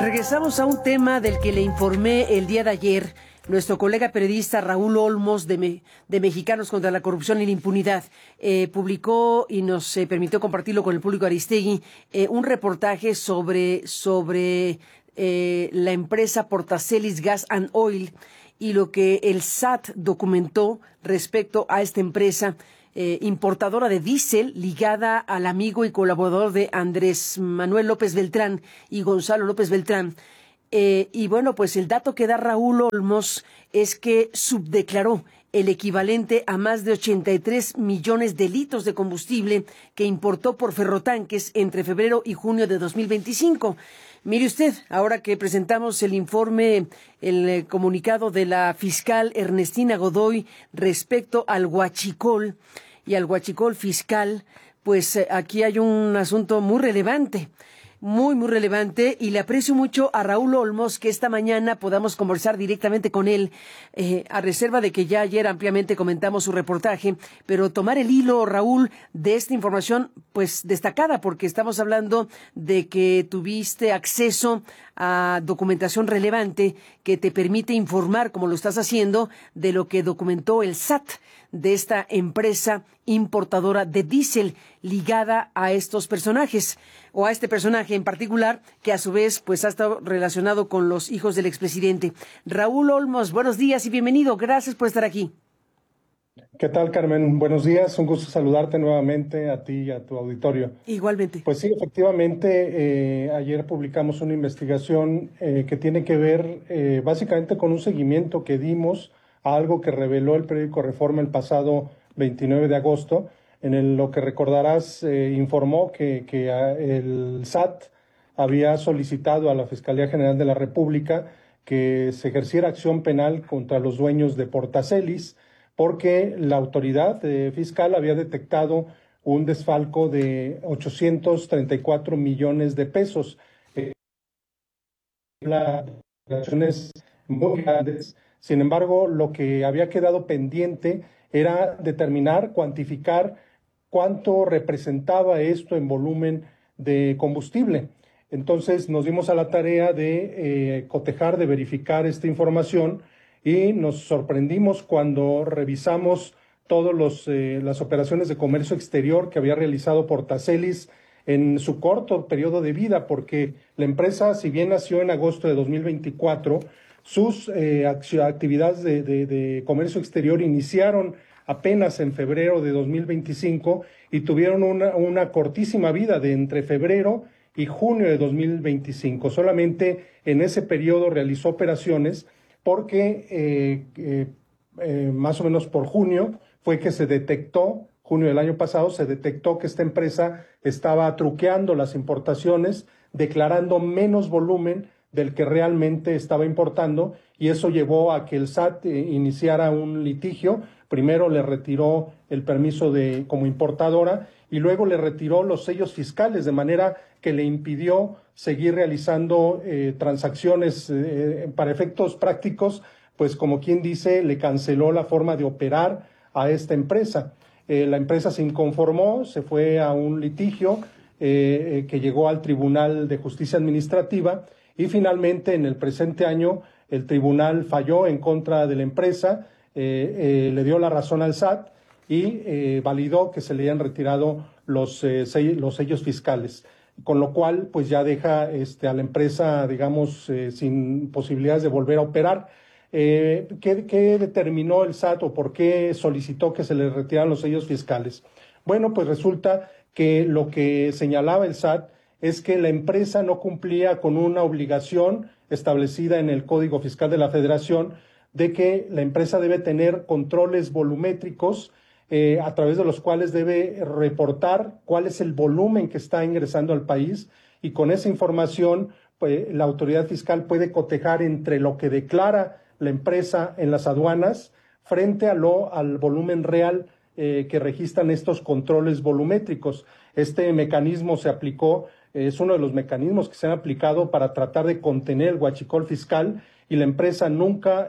Regresamos a un tema del que le informé el día de ayer. Nuestro colega periodista Raúl Olmos de Mexicanos contra la Corrupción y la Impunidad publicó y nos permitió compartirlo con el público Aristegui un reportaje sobre la empresa Portacelis Gas and Oil y lo que el SAT documentó respecto a esta empresa importadora de diésel ligada al amigo y colaborador de Andrés Manuel López Beltrán y Gonzalo López Beltrán. Y bueno, pues el dato que da Raúl Olmos es que subdeclaró el equivalente a más de 83 millones de litros de combustible que importó por ferrotanques entre febrero y junio de 2025. Mire usted, ahora que presentamos el informe, el comunicado de la fiscal Ernestina Godoy respecto al huachicol y al huachicol fiscal, pues aquí hay un asunto muy relevante. Muy relevante, y le aprecio mucho a Raúl Olmos que esta mañana podamos conversar directamente con él, a reserva de que ya ayer ampliamente comentamos su reportaje, pero tomar el hilo, Raúl, de esta información pues destacada, porque estamos hablando de que tuviste acceso a documentación relevante que te permite informar, como lo estás haciendo, de lo que documentó el SAT de esta empresa importadora de diésel ligada a estos personajes, o a este personaje en particular, que a su vez pues ha estado relacionado con los hijos del expresidente. Raúl Olmos, buenos días y bienvenido. Gracias por estar aquí. ¿Qué tal, Carmen? Buenos días. Un gusto saludarte nuevamente a ti y a tu auditorio. Igualmente. Pues sí, efectivamente, ayer publicamos una investigación que tiene que ver básicamente con un seguimiento que dimos a algo que reveló el periódico Reforma el pasado 29 de agosto, en lo que recordarás informó que el SAT había solicitado a la Fiscalía General de la República que se ejerciera acción penal contra los dueños de Portacelis, porque la autoridad fiscal había detectado un desfalco de 834 millones de pesos. Operaciones muy grandes. Sin embargo, lo que había quedado pendiente era determinar, cuantificar cuánto representaba esto en volumen de combustible. Entonces nos dimos a la tarea de cotejar, de verificar esta información, y nos sorprendimos cuando revisamos todas las operaciones de comercio exterior que había realizado Portacelis en su corto periodo de vida, porque la empresa, si bien nació en agosto de 2024, sus actividades de comercio exterior iniciaron apenas en febrero de 2025 y tuvieron una cortísima vida de entre febrero y junio de 2025. Solamente en ese periodo realizó operaciones porque más o menos por junio fue que se detectó, junio del año pasado, se detectó que esta empresa estaba truqueando las importaciones, declarando menos volumen del que realmente estaba importando, y eso llevó a que el SAT iniciara un litigio. Primero le retiró el permiso como importadora y luego le retiró los sellos fiscales, de manera que le impidió seguir realizando transacciones para efectos prácticos, pues como quien dice, le canceló la forma de operar a esta empresa. La empresa se inconformó, se fue a un litigio que llegó al Tribunal de Justicia Administrativa, y finalmente en el presente año el tribunal falló en contra de la empresa, le dio la razón al SAT y validó que se le hayan retirado los sellos fiscales, con lo cual pues ya deja a la empresa, digamos, sin posibilidades de volver a operar. ¿Qué determinó el SAT o por qué solicitó que se le retiraran los sellos fiscales? Bueno, pues resulta que lo que señalaba el SAT es que la empresa no cumplía con una obligación establecida en el Código Fiscal de la Federación de que la empresa debe tener controles volumétricos a través de los cuales debe reportar cuál es el volumen que está ingresando al país, y con esa información pues, la autoridad fiscal puede cotejar entre lo que declara la empresa en las aduanas frente al volumen real que registran estos controles volumétricos. Este mecanismo se aplicó, es uno de los mecanismos que se han aplicado para tratar de contener el huachicol fiscal, y la empresa nunca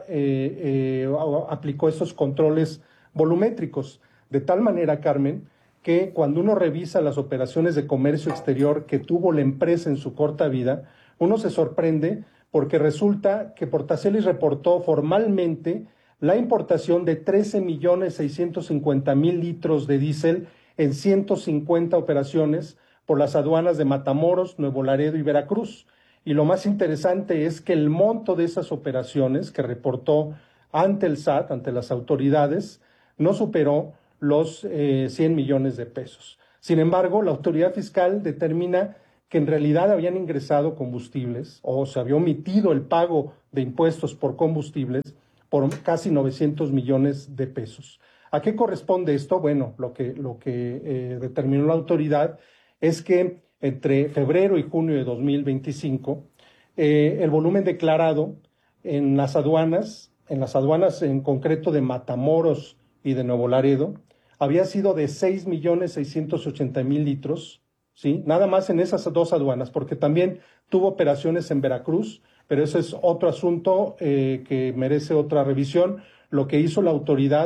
aplicó estos controles volumétricos. De tal manera, Carmen, que cuando uno revisa las operaciones de comercio exterior que tuvo la empresa en su corta vida, uno se sorprende porque resulta que Portacelis reportó formalmente la importación de 13.650.000 litros de diésel en 150 operaciones por las aduanas de Matamoros, Nuevo Laredo y Veracruz. Y lo más interesante es que el monto de esas operaciones que reportó ante el SAT, ante las autoridades, no superó los 100 millones de pesos. Sin embargo, la autoridad fiscal determina que en realidad habían ingresado combustibles o se había omitido el pago de impuestos por combustibles por casi 900 millones de pesos. ¿A qué corresponde esto? Bueno, lo que determinó la autoridad es que entre febrero y junio de 2025, el volumen declarado en las aduanas en concreto de Matamoros y de Nuevo Laredo, había sido de 6.680.000 litros, ¿sí? Nada más en esas dos aduanas, porque también tuvo operaciones en Veracruz, pero ese es otro asunto que merece otra revisión. Lo que hizo la autoridad